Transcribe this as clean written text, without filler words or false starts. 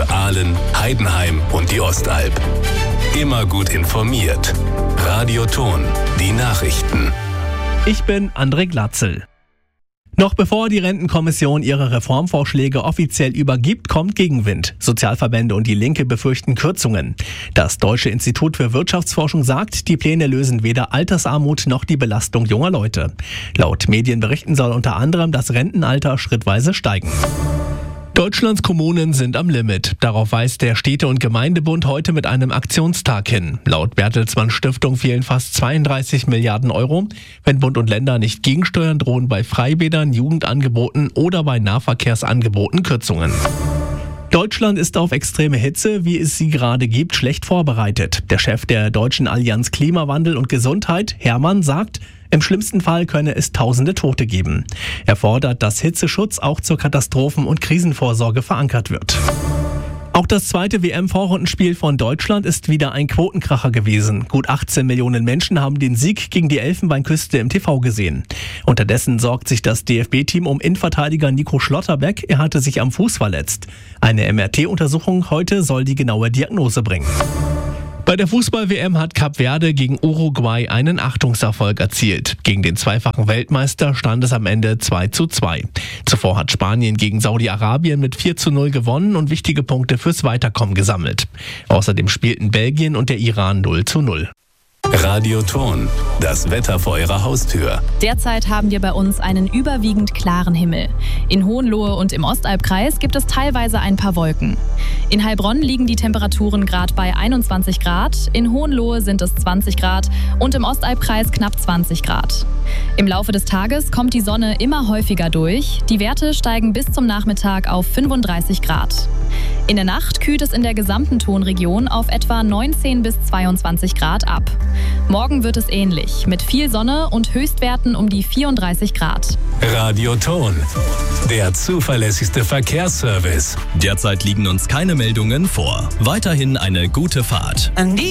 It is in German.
für Aalen, Heidenheim und die Ostalb. Immer gut informiert. Radio Thon, die Nachrichten. Ich bin André Glatzel. Noch bevor die Rentenkommission ihre Reformvorschläge offiziell übergibt, kommt Gegenwind. Sozialverbände und die Linke befürchten Kürzungen. Das Deutsche Institut für Wirtschaftsforschung sagt, die Pläne lösen weder Altersarmut noch die Belastung junger Leute. Laut Medienberichten soll unter anderem das Rentenalter schrittweise steigen. Deutschlands Kommunen sind am Limit. Darauf weist der Städte- und Gemeindebund heute mit einem Aktionstag hin. Laut Bertelsmann Stiftung fehlen fast 32 Milliarden Euro. Wenn Bund und Länder nicht gegensteuern, drohen bei Freibädern, Jugendangeboten oder bei Nahverkehrsangeboten Kürzungen. Deutschland ist auf extreme Hitze, wie es sie gerade gibt, schlecht vorbereitet. Der Chef der Deutschen Allianz Klimawandel und Gesundheit, Hermann, sagt, im schlimmsten Fall könne es tausende Tote geben. Er fordert, dass Hitzeschutz auch zur Katastrophen- und Krisenvorsorge verankert wird. Auch das zweite WM-Vorrundenspiel von Deutschland ist wieder ein Quotenkracher gewesen. Gut 18 Millionen Menschen haben den Sieg gegen die Elfenbeinküste im TV gesehen. Unterdessen sorgt sich das DFB-Team um Innenverteidiger Nico Schlotterbeck. Er hatte sich am Fuß verletzt. Eine MRT-Untersuchung heute soll die genaue Diagnose bringen. Bei der Fußball-WM hat Kap Verde gegen Uruguay einen Achtungserfolg erzielt. Gegen den zweifachen Weltmeister stand es am Ende 2:2. Zuvor hat Spanien gegen Saudi-Arabien mit 4:0 gewonnen und wichtige Punkte fürs Weiterkommen gesammelt. Außerdem spielten Belgien und der Iran 0:0. Radio Thon, das Wetter vor Ihrer Haustür. Derzeit haben wir bei uns einen überwiegend klaren Himmel. In Hohenlohe und im Ostalbkreis gibt es teilweise ein paar Wolken. In Heilbronn liegen die Temperaturen gerade bei 21 Grad, in Hohenlohe sind es 20 Grad und im Ostalbkreis knapp 20 Grad. Im Laufe des Tages kommt die Sonne immer häufiger durch. Die Werte steigen bis zum Nachmittag auf 35 Grad. In der Nacht kühlt es in der gesamten Thonregion auf etwa 19 bis 22 Grad ab. Morgen wird es ähnlich, mit viel Sonne und Höchstwerten um die 34 Grad. Radio Thon, der zuverlässigste Verkehrsservice. Derzeit liegen uns keine Meldungen vor. Weiterhin eine gute Fahrt.